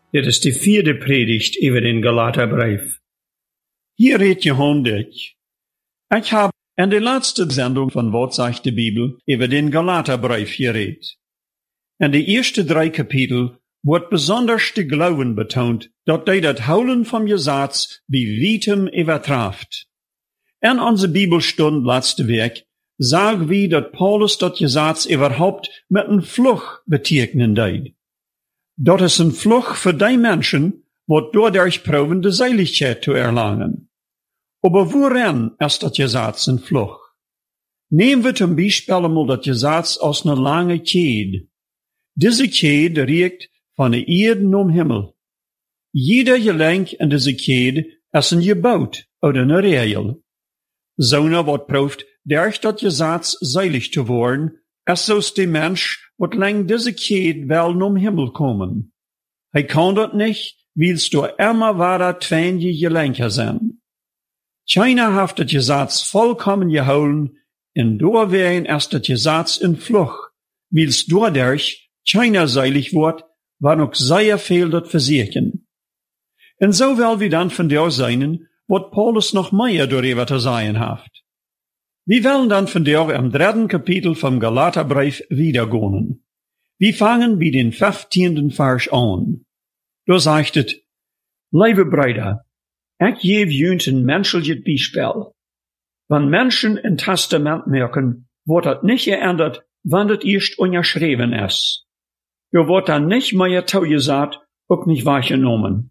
Dit is de 4e predigt über den Galaterbrief. Hier redt Johann dich. Ich habe in der letzten Sendung von Wat sagt die Bibel über den Galaterbrief geredet. In de eerste 3 Kapitel wordt besonders de Glauben betont, dat die dat Houden vom Gesetz bei weitem übertrifft. In onze Bibelstund letzte Week sagen wir, dat Paulus dat Gesetz überhaupt mit een Fluch betekenen deed. Dat is een Fluch für die Menschen, wat dadurch proben de Seligkeit zu erlangen. Aber worin ist dat Gesetz een Fluch? Nehmen wir zum Beispiel einmal dat Gesetz aus einer langen Kette. Diese Kette reicht von der Erde um Himmel. Jeder Gelenk in diese Kette ist ein Gebot oder eine Regel. Zo'n wat proeft durch dat Gesetz seilig zu worden, ist so's der Mensch, wat lang diese Kette will um Himmel kommen. Hij kann dat nicht, weil's du immer weiter tweenje Gelenke sind. Keiner hat das Gesetz vollkommen gehouden, und doorwegen ist das Gesetz in Fluch, weil's dadurch keiner seilig wird, wann auch sehr viel dort versichern. Und so will wir dann von der sein, wat Paulus noch mehr darüber zu sagen hat. Wir wollen dann von der im 3. Kapitel vom Galaterbrief wiedergehen. Wir fangen bei den 15. Vers an. Da sagt es, liebe Brüder, ich gebe junt ein menschliches Beispiel. Wenn Menschen im Testament merken, wird das nicht geändert, wann das erst unterschrieben ist. Da wird dann nicht mehr zugesagt, auch nicht wahrgenommen.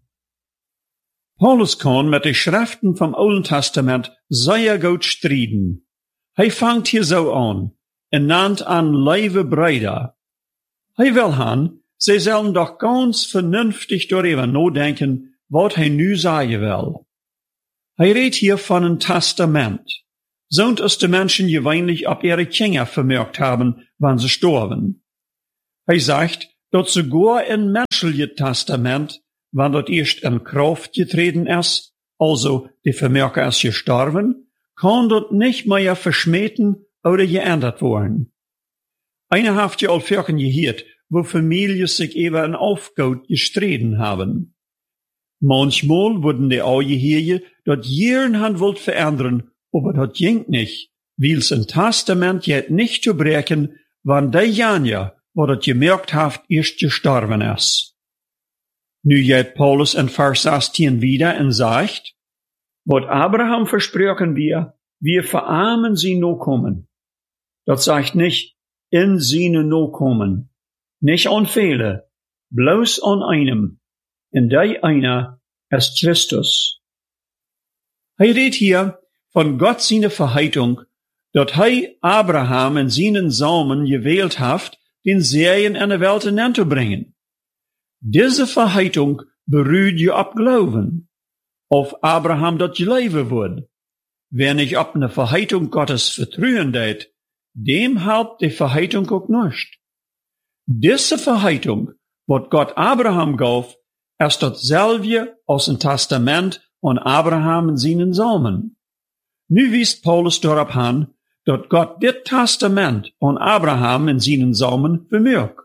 Paulus kann mit den Schriften vom Alten Testament sehr gut streiten. Hij fangt hier so an, en nannt an lieve Brüder. Hij will han, sie sollen doch ganz vernünftig darüber nachdenken, wat hij nu sagen will. Hij redt hier von einem Testament. Sound es die Menschen gewöhnlich ab ihre Kinder vermerkt haben, wann sie storben. Hij sagt, dat sogar im menschlichen Testament, wann dort erst in Kraft getreten ist, also die Vermerker ist gestorben, kann dort nicht mehr verschmähten oder geändert worden. Einer hat ja all Völkern gehört, wo Familien sich über ein Aufgaut gestritten haben. Manchmal wurden die auch gehört, dort jeden Hand wollt verändern, aber dort ging nicht, weil's ein Testament jet nicht zu brechen, wann der Janja, wo dort gemerkt haft, erst gestorben ist. Nu jet Paulus in Vers 16 wieder und sagt, wat Abraham versprochen wir verarmen sie no kommen. Das sagt nicht, in seine no kommen. Nicht an viele, bloß an einem. In der einer ist Christus. Hij redt hier von Gott seine Verheitung, dat hij Abraham in seinen Samen gewählt haft, den Serien in der Welt hineinzubringen. Diese Verheitung beruht je op Glauben. Auf Abraham dat gelegen wird. Wer nicht op eine Verheitung Gottes vertrauen deed, dem helpt die Verheitung auch nicht. Diese Verheitung, wat Gott Abraham gaf, ist dasselbe aus dem Testament an Abraham in seinen Samen. Nu wiest Paulus darauf an, dat Gott dit Testament an Abraham in seinen Samen vermerkt.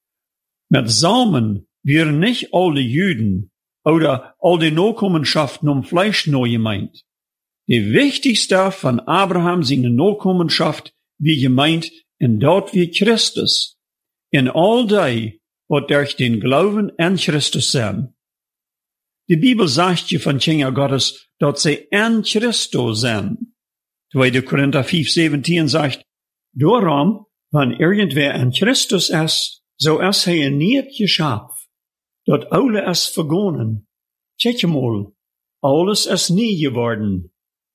Mit Samen wären nicht alle Juden oder all die Nachkommenschaften um Fleisch neu gemeint. Die wichtigste von Abraham seine Nachkommenschaft wie gemeint, in dort wie Christus. In all die, wat durch den Glauben an Christus sind. Die Bibel sagt je von Kinder Gottes, dat sie an Christus sind. 2. Korinther 5,17 sagt, darum, wenn irgendwer an Christus ist, so ist er ein neues Geschöpf. Dat oude is vergonnen. Kijk mal, alles ist nie geworden.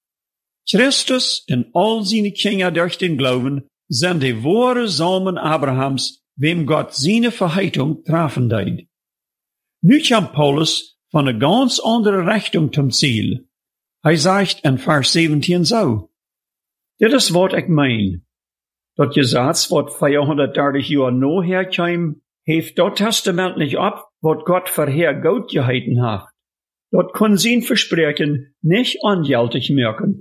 Christus und all seine Kinder durch den Glauben sind die wahre Samen Abrahams, wem Gott seine Verheitung treffen deed. Nu kommt Paulus von einer ganz anderen Richtung zum Ziel. Er sagt in Vers 17 so, dit is wat ich mein. Dat Gesetz, wat 430 Jahre nachher kam, heeft dat Testament nicht ab, wat Gott vorher gut gehalten hat. Dort kann sein Versprechen nicht ungültig merken.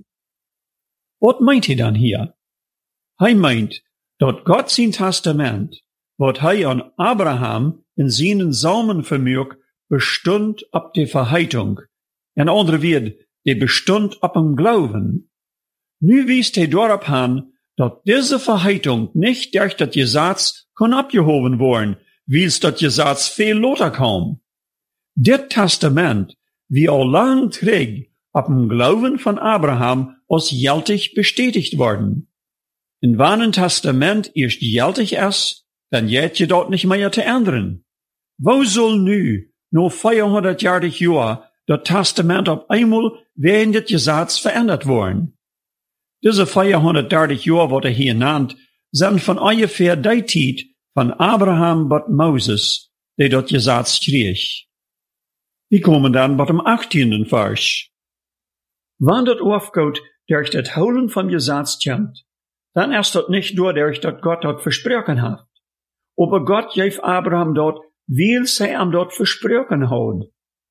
Was meint er dann hier? Er meint, dat Gott sein Testament, wat er an Abraham in seinen Samen vermerkt, bestund op de verheitung. En andere wird, die bestund op dem Glauben. Nu wiest hij daarop aan, dat diese verheitung nicht durch dat Gesetz kon abgehoben worden, wils dat Gesetz veel later kam. Dit Testament, wie al lang terug op dem Glauben von Abraham als geldig bestätigt worden. In wann ein Testament erst geldig ist, dann geht je dort nicht mehr zu ändern. Wo soll nu, noch 400 Jahre, das Testament auf einmal während des Gesetzes verändert worden? Diese 430 Jahre, was hier nannt, sind von ungefähr der Zeit von Abraham bis Moses, der das Gesetz krieg. Wir kommen dann bei dem 18. Vers. Wann das aufgeht, durch das Holen vom Gesetz kommt, dann ist das nicht nur durch das Gott dort versprochen hat. Aber Gott gab Abraham dort, weil sie ihm dort versprochen hat.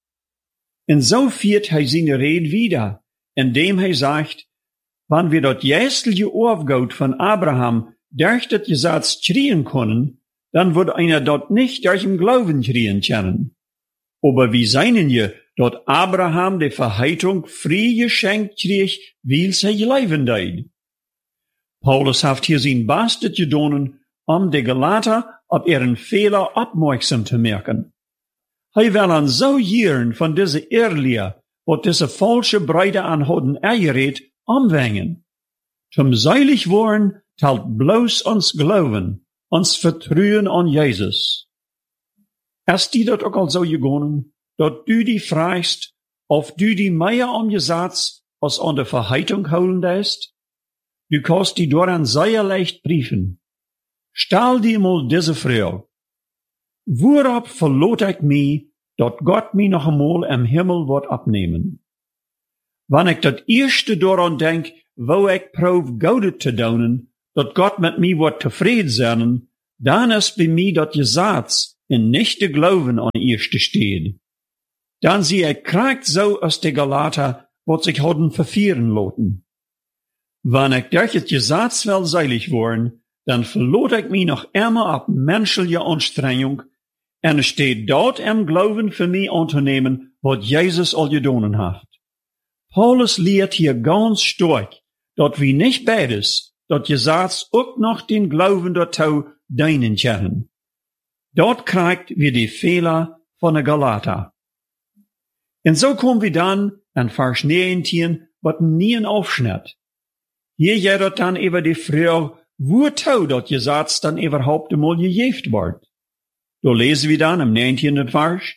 Und so führt er seine Rede wieder, indem er sagt, wenn wir dort jästliche Aufgaut von Abraham durch das Gesetz kriegen können, dann wird einer dort nicht durch den Glauben kriegen können. Aber wie seinen je, dort Abraham die Verheitung frei geschenkt krieg, weil sie leben deed. Paulus hat hier sein Bestes getan, die Galater auf ihren Fehler aufmerksam zu machen. Er will an so Jahren von dieser Irrlehre, wo diese falsche Breite anhoden ergerät, umwängen. Zum seilig worden, teilt bloß uns Glauben, uns Vertrauen an Jesus. Ist die dort auch so gegangen, dort du die fragst, ob du die mehr Gesetz als an der Verheitung holen lässt? Du kannst die daran sehr leicht briefen. Stell dir mal diese Frage. Worauf verlot ich mich, dat Gott mich noch einmal im Himmel wird abnehmen? Wenn ich das erste daran denk, wo ich prof Gaudet zu daunen, dat Gott mit mir wird zufrieden sein, dann ist bei mir das Gesetz in nicht der Glauben an erste steht. Dann sie ich kriegt so aus der Galater, wat sich hodden verfieren loten. Wenn ich durch das Gesetz will seilig worden, dann verlot ich mich noch immer ab menschliche Anstrengung, und es steht dort im Glauben für mich unternehmen, was Jesus all gedonen hat. Paulus lehrt hier ganz stark, dass wir nicht beides, dat Gesetz auch noch den Glauben dazu deinen können. Dort kriegt wir die Fehler von der Galater. Und so kommen wir dann an Vers 19, was nie ein Aufschnitt. Hier geht dann über die Frage, wozu das Gesetz dann überhaupt einmal gegeben wird. Da lesen wir dann im 19. Vers.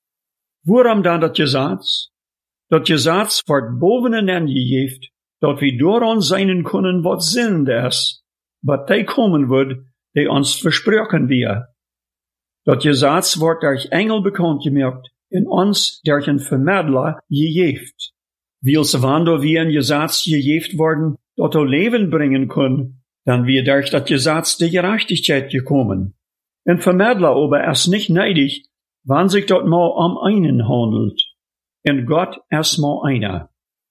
Worum dann das Gesetz? Das Gesetz wird boveneinander gegeben, dass wir daran sein können, was Sinn ist, was der kommen wird, der uns versprochen wird. Das Gesetz wird durch Engel bekannt gemacht, in uns durch ein Vermittler gegeben. Weil sie wann wir ein Gesetz gegeben worden, das Leben bringen können, dann wird durch das Gesetz die Gerechtigkeit gekommen. Ein Vermittler aber ist nicht neidig, wann sich dort mal um einen handelt. Und Gott ist mal einer.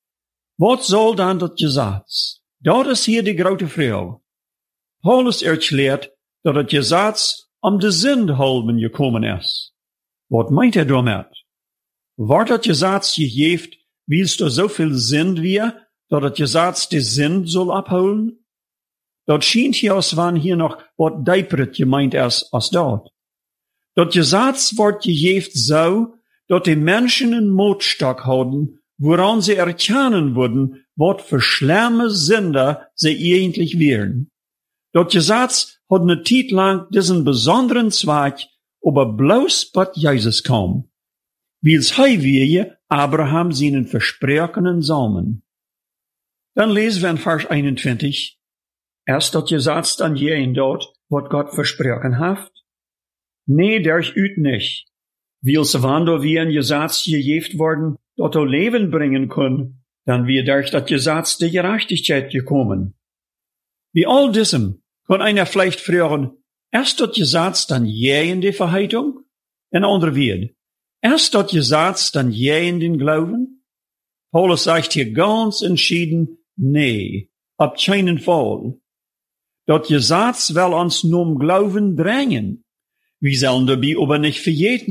Was soll dann das Gesetz? Dort ist hier die große Frage. Paulus erklärt, dass das Gesetz de Sinn halben gekommen ist. Was meint damit? Wird das Gesetz gegeben, wie es da so viel Sinn wir, dass das Gesetz die Sinn soll abholen? Dort scheint hier, als wann hier noch was deipret gemeint ist als dort. Das Gesetz wird gegeben so, dass die Menschen einen Motstock haben, woran sie erkennen würden, was für schlimme Sünder sie eigentlich wären. Das Gesetz hat eine Zeit lang diesen besonderen Zweig, aber bloß bis Jesus kam. Wils hei wir Abraham seinen versprochenen Samen. Dann lesen wir in Vers 21, erst das Gesetz dann jenen dort, was Gott versprochen hat? Nee, durch üt nicht. Wils wann wie ein Gesetz gegeben worden, dat Leben bringen können, dann wird durch das Gesetz die Gerechtigkeit gekommen. Wie all diesem kann einer vielleicht fragen, erst das Gesetz dann jähen die Verheitung? Ein anderer wird, erst das Gesetz dann jähen den Glauben? Paulus sagt hier ganz entschieden, nee, ab keinen Fall. Das Gesetz will uns nur Glauben drängen. Wir sollen dabei aber nicht vergeten,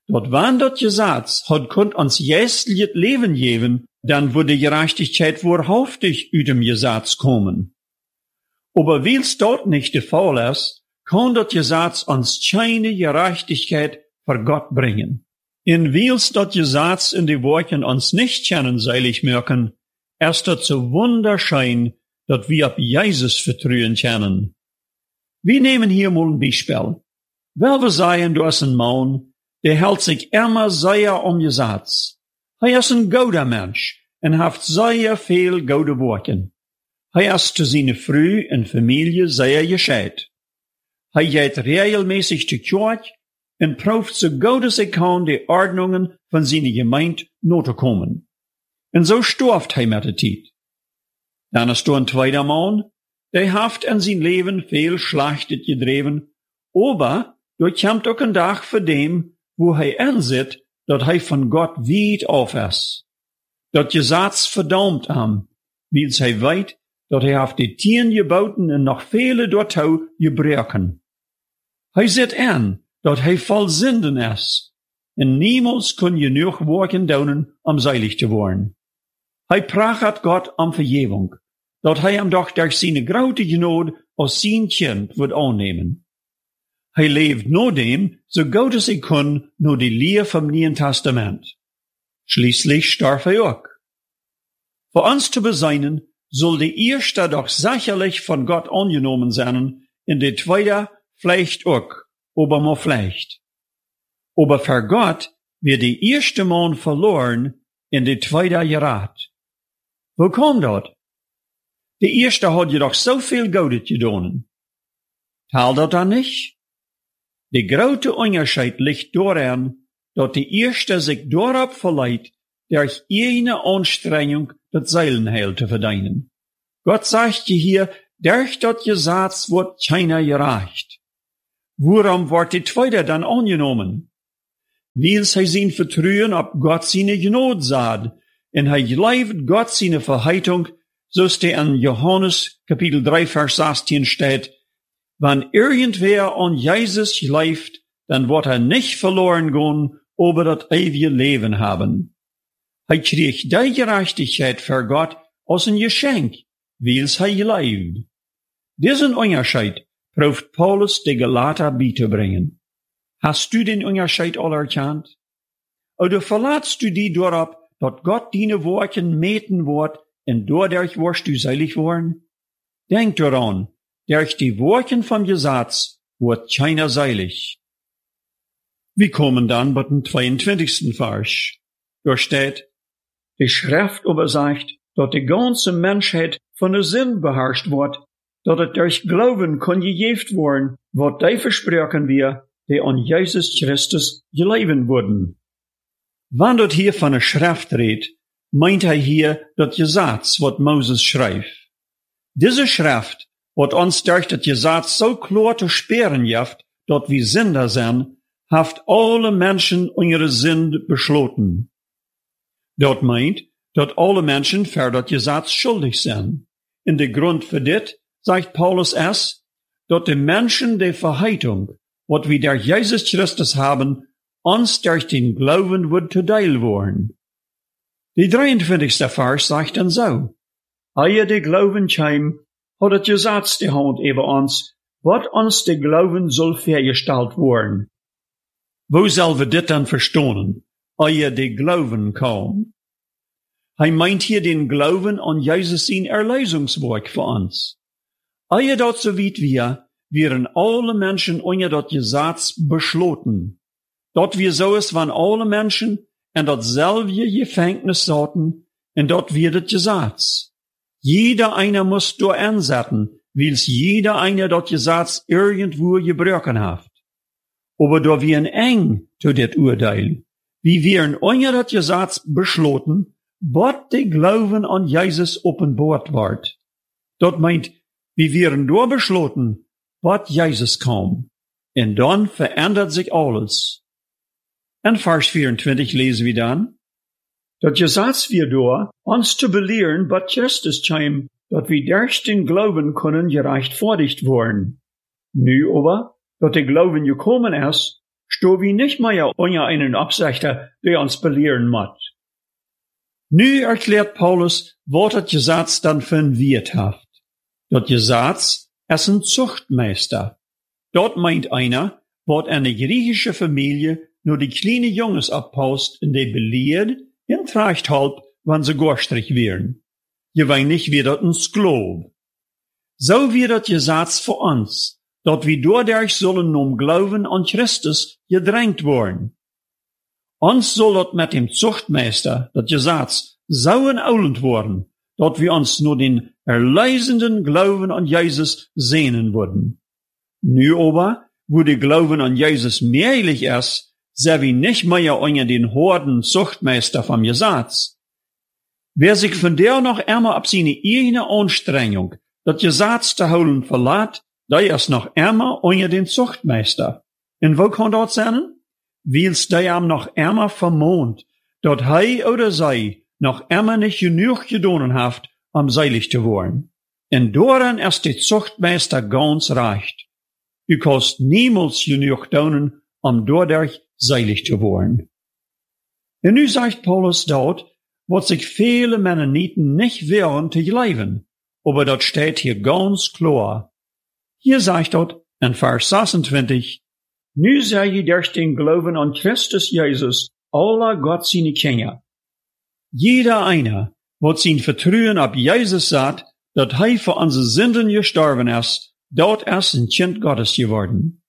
Dort wann dort Gesetz hat konnt uns jästliches Leben geben, dann würde Gerechtigkeit wahrhaftig ut dem Gesetz kommen. Aber weil's dort nicht der Fall ist, kann dort Gesetz uns keine Gerechtigkeit vor Gott bringen. In weil's dort Gesetz in die Worten uns nicht kennen seilig merken, ist dort so wunderschein, dass wir auf Jesus vertrauen können. Wir nehmen hier mal ein Beispiel. Weil wir sagen, du hast einen Mann, der hält sich immer sehr Gesetz. Er ist ein guter Mensch und hat sehr viel gute Worte. Er ist zu seiner Frau und Familie sehr gescheit. Er geht regelmäßig zur Kirche und prüft so gut es er kann die Ordnungen von seiner Gemeinde nachzukommen. Und so stirbt er mit der Zeit. Dann ist ein zweiter Mann, der hat in sein Leben viel Schlechtes gedreven, aber dort kommt auch ein Tag für dem, wo er ansieht, dass er von Gott weit auf ist. Dat Gesetz verdammt am, weil er weiß, dass er auf die 10 Geboten und noch viele dort gebrochen. Er sieht an, dass er voll Sünden ist, und niemals kann genug Worten tun, seilig zu werden. Er prachet Gott Vergebung, dass er ihm doch durch seine große Gnade als sein Kind wird annehmen. Er lebt nur dem, so gut es er kann, nur die Lehre vom Neuen Testament. Schließlich starb er auch. Für uns zu beseinen, soll die erste doch sicherlich von Gott angenommen sein, in der zweite vielleicht auch, aber nur vielleicht. Aber für Gott wird die erste Mann verloren, in der zweite gerat. Wo kommt das? Der erste hat jedoch so viel Gutes getan. Teilt das dann nicht? Der große Unterschied liegt daran, dass der erste sich darauf verleiht, durch eine Anstrengung das Seelenheil zu verdienen. Gott sagt hier, durch das Gesetz wird keiner gerecht. Worum wird die zweite dann angenommen? Weil sie sein Vertrauen auf Gott seine Gnade sagt, und er lebt Gott seine Verheitung, so ist in Johannes Kapitel 3, Vers 16 steht, wenn irgendwer an Jesus lebt, dann wird er nicht verloren gehen, aber das ewige Leben haben. Er kriegt die Gerechtigkeit für Gott als ein Geschenk, weil er lebt. Diesen Unterschied prüft Paulus die Galater beizubringen. Hast du den Unterschied all erkannt? Oder verlässt du die darauf, dass Gott deine Worte meten wird, und dadurch wirst du selig worden? Denk daran, durch die Worte vom Gesetz wird keiner selig. Wir kommen dann bei dem 22. Vers. Dort steht, die Schrift aber sagt, dass die ganze Menschheit von der Sinn beherrscht wird, dass es durch Glauben kann gegeben werden, was die versprechen wir, die an Jesus Christus geleben wurden. Wenn dort hier von der Schrift redet, meint er hier das Gesetz, was Moses schreibt. Diese Schrift wird uns durch das Gesetz so klar zu spüren gibt, dass wir Sünder sind, haft alle Menschen ihre Sünde beschlossen. Dort meint, dass alle Menschen für das Gesetz schuldig sind. In der Grund für dit, sagt Paulus es, dass die Menschen der Verheitung, was wir durch Jesus Christus haben, uns durch den Glauben wird zu Teil worden. Die 23. Vers sagt dann so, ehe der Glauben käme, hat das Gesetz die Hand über uns, was uns der Glauben soll vergestellt worden. Wo soll wir dit dann verstehen, ehe der Glauben kam? Er meint hier den Glauben an Jesus sein Erlösungswerk für uns. Ehe dort so weit wären alle Menschen unter das Gesetz beschlossen. Dort wir so ist, wann alle Menschen in dasselbe Gefängnis saßen, und dort wird das Gesetz. Jeder einer muss dort ansetzen, weil's jeder einer das Gesetz irgendwo gebrochen hat. Aber da wir eng zu det Urteil, wie wären unter das Gesetz beschlossen, wat der Glauben an Jesus offenbart ward. Dort meint, wir wären nur beschlossen, wat Jesus kam. Und dann verändert sich alles. In Vers 24 lesen wir dann, das Gesetz wird da, uns zu belehren, was Christus kam, dass wir durch den Glauben können gerechtfertigt werden. Nu aber, dass der Glauben gekommen ist, sto wie nicht mehr unter einen Absichter, der uns belehren macht. Nu erklärt Paulus, was das Gesetz dann für ein Wert haft. Das Gesetz ist ein Zuchtmeister. Dort meint einer, wat eine griechische Familie nur die kleine Jungs abpaust, in die belehrt, in Tracht halb, wann sie gorstrig wären. Je wein nicht wie dat ein Sklov. So wird das Gesetz für uns, dat wir dadurch sollen Glauben an Christus gedrängt worden. Uns soll dat mit dem Zuchtmeister, das Gesetz, so enaulend worden, dat wir uns nur den erleisenden Glauben an Jesus sehnen würden. Nu aber, wo der Glauben an Jesus mehrlich ist, sehr wie nicht mehr unter den Horden Zuchtmeister vom Gesetz. Wer sich von der noch einmal ab seine eigene Anstrengung, das Gesetz zu holen verlässt, der ist noch einmal unter den Zuchtmeister. Und wo kann das sein? Weil's der am noch einmal vermont, dat hei oder sei noch einmal nicht genug gedonen haft, um seilig zu werden. Und daran ist der Zuchtmeister ganz recht. Du kannst niemals genug donen, um dadurch seilig zu werden. Und nu sagt Paulus dort, was sich viele Mennoniten nicht wehren zu leben, aber das steht hier ganz klar. Hier sagt dort in Vers 26, nu sei je durch den Glauben an Christus Jesus aller Gott seine Kinder. Jeder einer, wat sein Vertrauen ab Jesus sagt, dat hei für unsere Sünden gestorben ist, dort ist ein Kind Gottes geworden.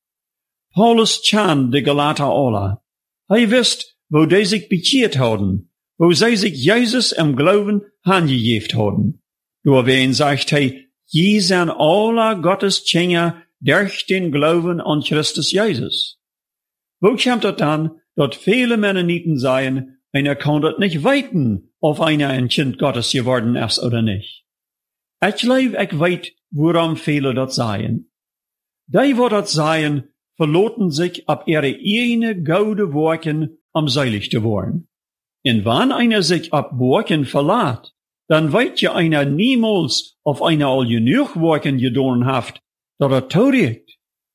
Paulus kennt die Galater alle. Hei wisst, wo die sich bekehrt haben, wo sie sich Jesus im Glauben hingegeben haben. Deswegen sagt hei, je sind alle Gottes Kinder durch den Glauben an Christus Jesus. Wo kommt das dann, dass viele Mennoniten seien, einer kann das nicht weiten, ob einer ein Kind Gottes geworden ist oder nicht. Ich glaube, ich weiß, woran viele das seien. Die, wo das seien, verloten sich ab ihre eigene gute Worken, um seilig zu werden. Und wenn einer sich ab Worken verlässt, dann weiß ja einer niemals, auf einer all genug Worken gedonen haft, dat er taugt.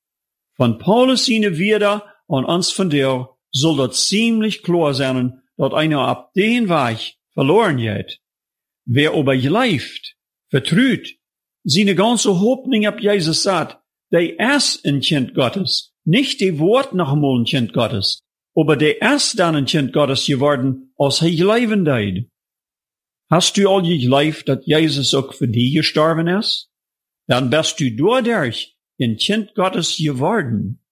Von Paulus seine Wörter und uns von der soll das ziemlich klar sein, dat einer ab den Weg verloren geht. Wer aber gleift, vertraut, seine ganze Hoffnung ab Jesus sagt, der ist ein Kind Gottes, nicht die Wort noch einmal ein Kind Gottes, aber der ist dann ein Kind Gottes geworden, als er gleiben deid. Hast du all gegleift, dat Jesus auch für dich gestorben ist? Dann bist du dadurch ein Kind Gottes geworden.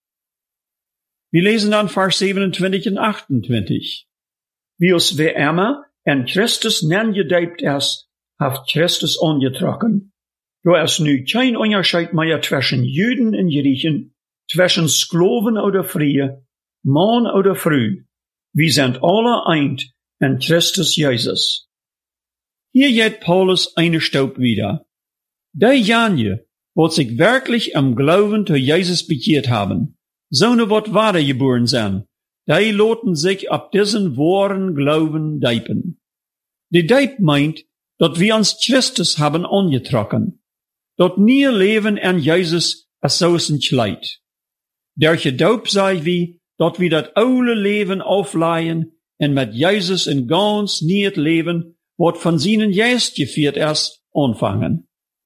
Wir lesen dann Vers 27 und 28. Wie es wer immer en Christus nen gedeibt ist, haft Christus angetrokken. Du ist nu kein Unterschied mehr zwischen Juden und Griechen, zwischen Skloven oder Frie, Mann oder Frau. Wir sind alle eint in Christus Jesus. Hier geht Paulus eine Staub wieder. Die Janje, wo sich wirklich am Glauben zu Jesus bekehrt haben, so ne wat wahre geboren sind, die loten sich ab diesen wahren Glauben deipen. Die Deip meint, dat wir uns Christus haben angetrokken, dat nie Leben an Jesus als so ein Kleid. Der Gedaup sei wie, dat wir dat oude Leben aufleihen und mit Jesus in ganz nieuw Leben, wat von seinen Geist geführt ist, anfangen.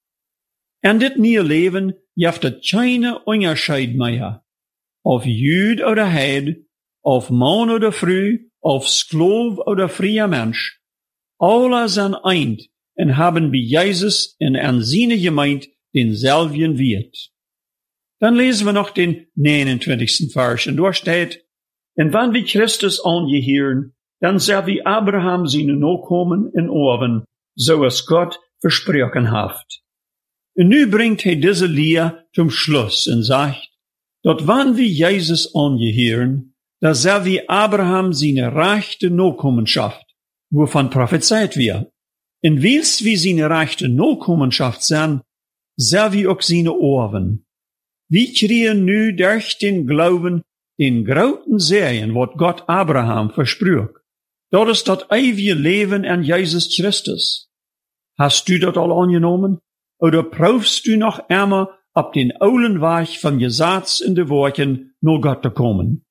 En dit nieuwe Leben jeftet keine Unterschied mehr. Auf Jüd oder Heid, auf Mann oder Frau, auf Sklov oder freier Mensch. Alle sind eint und haben bei Jesus in an seine Gemeinde denselben Wert. Dann lesen wir noch den 29. Vers, und dort steht, und wenn wir Christus angehören, dann soll wie Abraham seine Nachkommen in Orben, so es Gott versprochen haft. Und nu bringt er diese Lehre zum Schluss und sagt, dass wenn wir Jesus angehören, da soll wie Abraham seine rechte Nachkommenschaft, wovon prophezeit wird. Und weil's wie seine rechte Nachkommenschaft sind, soll wie auch seine Orben. Wir kriegen nu durch den Glauben den großen Segen, wat Gott Abraham versprach. Dat ist das ewige Leben an Jesus Christus. Hast du das all angenommen? Oder prüfst du noch einmal ab den alten Weg vom Gesetz in de Worten nur Gott zu kommen?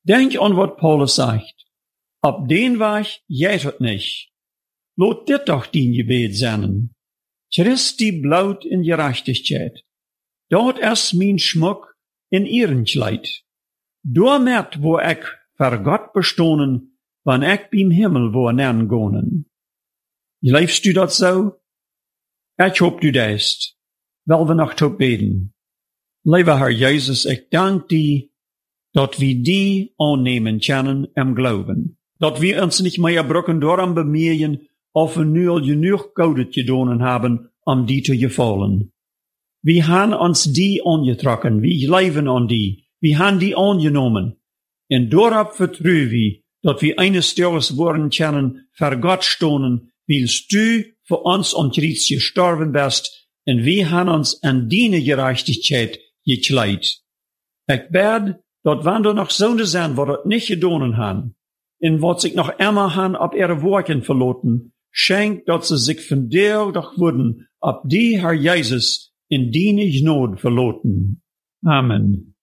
Denk an wat Paulus sagt. Op den Weg geht het nicht. Lot dit doch dien Gebet sein. Christi Blut in Gerechtigkeit. Dort ist mein Schmuck in ihren Kleid. Doormet wo ich für Gott bestonen, wann ich beim Himmel wo gonen. Leefst du dat so? Ich hoop du deist. Wel we nog tot beten. Lieve Herr Jesus, ich dank dir, dat wir die annehmen können im Glauben. Dat wir uns nicht mehr brücken daran bemühen, of wir nu al genug Gutes gedonen haben, die zu gefallen. Wir haben uns die angetrokken, wir leben an die, wir haben die angenommen. Und darauf vertrauen wir, dat wir eines Tages worden können, für Gott stonen, willst du für uns am Kreuz gestorben bist, und wir haben uns an deine Gerechtigkeit gekleidet. Ich bete, dat wenn du noch Söhne sind, wo das nicht gedonen haben, und wat sich noch immer haben ab ihre Worten verloten, schenkt, dat sie sich von dir doch wurden, ab die Herr Jesus in deine Gnade verloten. Amen.